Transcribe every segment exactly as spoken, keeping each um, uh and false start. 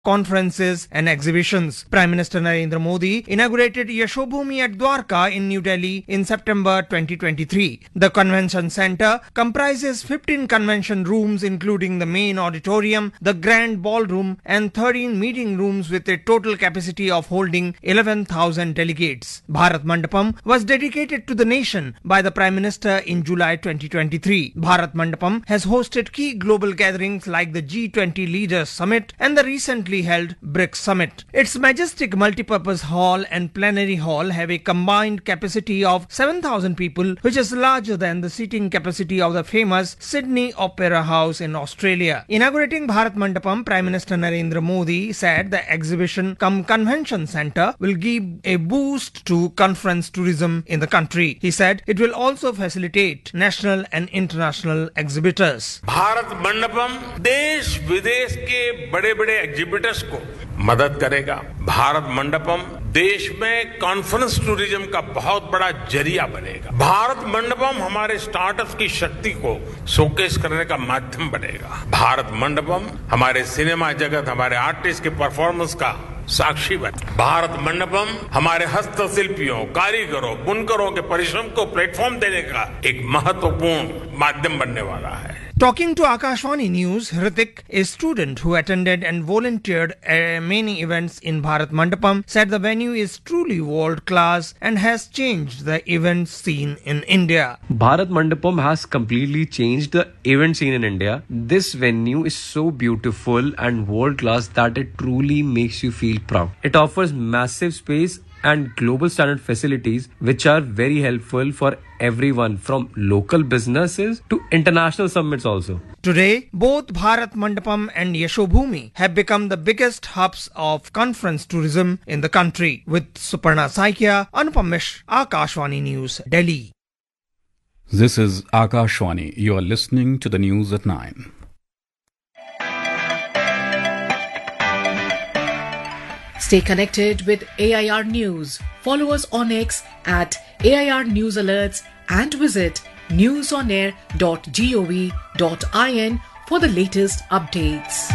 conferences and exhibitions. Prime Minister Narendra Modi inaugurated Yashobhoomi at Dwarka in New Delhi in September twenty twenty-three. The convention centre comprises fifteen convention rooms including the main auditorium, the grand ballroom and thirteen meeting rooms with a total capacity of holding eleven thousand delegates. Bharat Mandapam was dedicated to the nation by the Prime Minister in July twenty twenty-three. Bharat Mandapam has hosted key global gatherings like the G twenty Leaders Summit and the recently held BRICS Summit. Its majestic multipurpose hall and plenary hall have a combined capacity of seven thousand people, which is larger than the seating capacity of the famous Sydney Opera House in Australia. Inaugurating Bharat Mandapam, Prime Minister Narendra Modi said the exhibition cum convention centre will give a boost to conference tourism in the country. He said it will also facilitate national and international exhibitors. Bharat Mandapam देश विदेश के बड़े बड़े exhibitors को मदद करेगा. भारत मंडपम देश में कॉन्फ्रेंस टूरिज्म का बहुत बड़ा जरिया बनेगा. भारत मंडपम हमारे स्टार्टअप्स की शक्ति को शोकेस करने का माध्यम बनेगा. भारत मंडपम हमारे सिनेमा जगत, हमारे आर्टिस्ट के परफॉर्मेंस का साक्षी बने. भारत मंडपम हमारे हस्तशिल्पियों, कारीगरों, बुनकरों के परिश्रम को प्लेटफॉर्म देने का एक महत्वपूर्ण माध्यम बनने वाला है. Talking to Akashvani News, Hrithik, a student who attended and volunteered at many events in Bharat Mandapam, said the venue is truly world class and has changed the event scene in India. Bharat Mandapam has completely changed the event scene in India. This venue is so beautiful and world class that it truly makes you feel proud. It offers massive space and global standard facilities which are very helpful for everyone from local businesses to international summits also. Today, both Bharat Mandapam and Yashobhoomi have become the biggest hubs of conference tourism in the country. With Suparna Saikia, Anupam Mishra, Akashvani News, Delhi. This is Akashvani. You are listening to the news at nine. Stay connected with A I R News. Follow us on X at A I R News Alerts and visit newsonair dot gov dot in for the latest updates.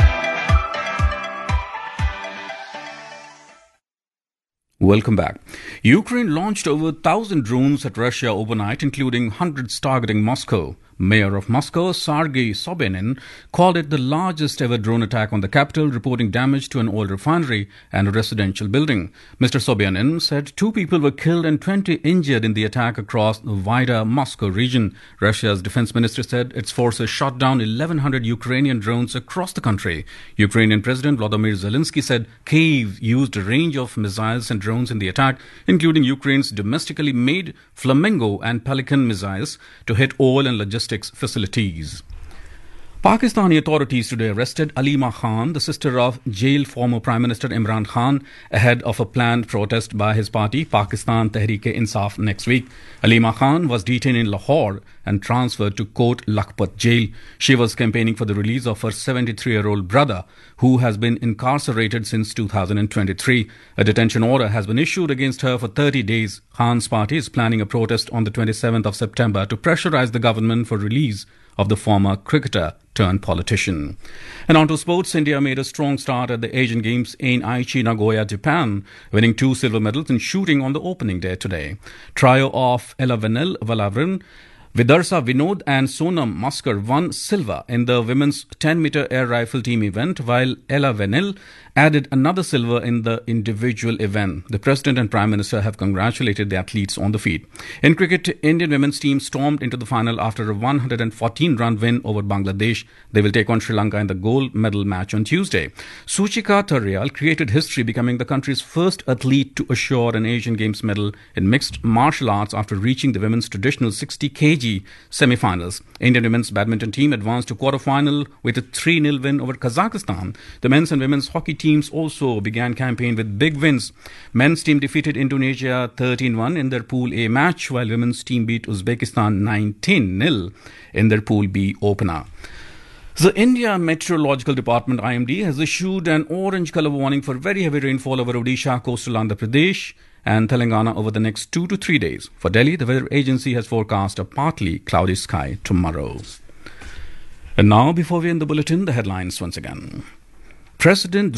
Welcome back. Ukraine launched over one thousand drones at Russia overnight, including hundreds targeting Moscow. Mayor of Moscow, Sergei Sobyanin, called it the largest ever drone attack on the capital, reporting damage to an oil refinery and a residential building. Mister Sobyanin said two people were killed and twenty injured in the attack across the wider Moscow region. Russia's defense minister said its forces shot down eleven hundred Ukrainian drones across the country. Ukrainian President Volodymyr Zelensky said Kyiv used a range of missiles and drones in the attack, including Ukraine's domestically made Flamingo and Pelican missiles, to hit oil and logistics facilities. Pakistani authorities today arrested Alima Khan, the sister of jailed former Prime Minister Imran Khan, ahead of a planned protest by his party, Pakistan Tehreek-e-Insaf, next week. Alima Khan was detained in Lahore and transferred to Kot Lakhpat jail. She was campaigning for the release of her seventy-three-year-old brother, who has been incarcerated since two thousand twenty-three. A detention order has been issued against her for thirty days. Khan's party is planning a protest on the twenty-seventh of September to pressurize the government for release of the former cricketer turned politician. And on to sports, India made a strong start at the Asian Games in Aichi, Nagoya, Japan, winning two silver medals in shooting on the opening day today. Trio of Ella Venel Valavrun, Vidarsa Vinod and Sonam Maskar won silver in the women's ten-meter air rifle team event, while Ella Venel added another silver in the individual event. The President and Prime Minister have congratulated the athletes on the feat. In cricket, Indian women's team stormed into the final after a one hundred fourteen run win over Bangladesh. They will take on Sri Lanka in the gold medal match on Tuesday. Suchika Tharyal created history, becoming the country's first athlete to assure an Asian Games medal in mixed martial arts after reaching the women's traditional sixty kilograms semi-finals. Indian women's badminton team advanced to quarter-final with a three nil win over Kazakhstan. The men's and women's hockey teams also began campaign with big wins. Men's team defeated Indonesia thirteen one in their Pool A match, while women's team beat Uzbekistan nineteen nil in their Pool B opener. The India Meteorological Department I M D has issued an orange colour warning for very heavy rainfall over Odisha, coastal Andhra Pradesh and Telangana over the next two to three days. For Delhi, the weather agency has forecast a partly cloudy sky tomorrow. And now, before we end the bulletin, the headlines once again. President